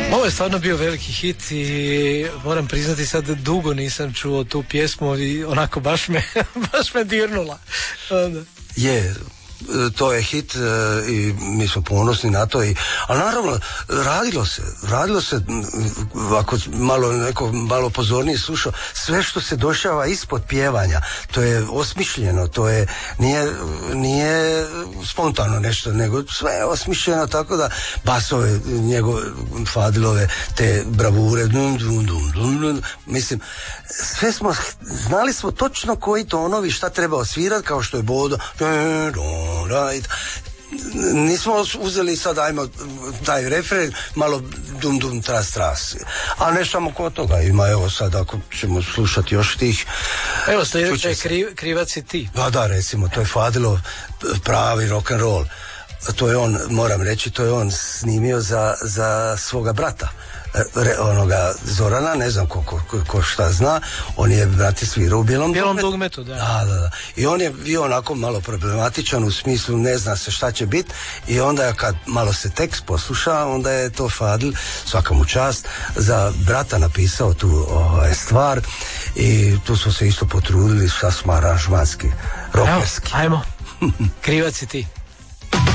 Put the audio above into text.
Ovo je stvarno bio veliki hit i moram priznati sad dugo nisam čuo tu pjesmu i onako baš me dirnula. Je, to je hit i mi smo ponosni na to, ali naravno radilo se ako neko malo pozornije slušao, sve što se dešava ispod pjevanja, to je osmišljeno, to je nije spontano nešto, nego sve je osmišljeno, tako da basove njegove, Fadilove, te bravure, mislim, sve smo znali smo točno koji tonovi šta treba osvirati, kao što je Bodo, nismo uzeli sad ajmo taj refren malo dum tras, a ne samo kod toga ima, evo sad ako ćemo slušati još tih, evo sljedeće Krivac i ti, da recimo, to je Fadilov pravi rock and roll, to je on, moram reći, to je on snimio za svoga brata, onoga Zorana, ne znam ko šta zna, on je brati svirao u Bijelom dugmetu, da. Da. I on je bio onako malo problematičan u smislu ne zna se šta će biti, i onda kad malo se tekst posluša, onda je to Fadil, svaka mu čast, za brata napisao tu stvar i tu smo se isto potrudili, šta smo aranžmanski, rokerski. Ajmo, Krivac i ti.